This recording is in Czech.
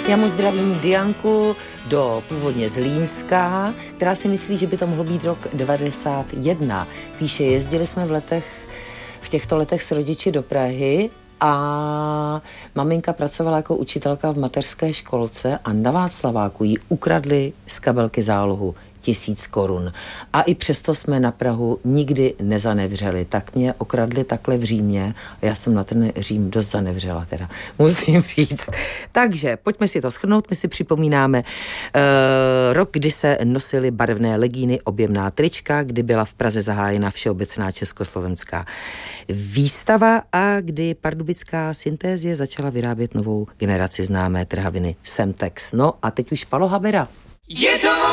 Já mu zdravím Dianku do původně Zlínska, která si myslí, že by to mohl být rok 91. Píše, jezdili jsme v těchto letech s rodiči do Prahy a maminka pracovala jako učitelka v mateřské školce a na Václaváku jí ukradli z kabelky zálohu 1000 korun. A i přesto jsme na Prahu nikdy nezanevřeli. Tak mě okradli takhle v Římě a já jsem na ten Řím dost zanevřela teda, musím říct. Takže pojďme si to shrnout, my si připomínáme rok, kdy se nosily barevné legíny, objemná trička, kdy byla v Praze zahájena všeobecná československá výstava a kdy pardubická Syntézie začala vyrábět novou generaci známé trhaviny Semtex. No a teď už Palo Habera. Je to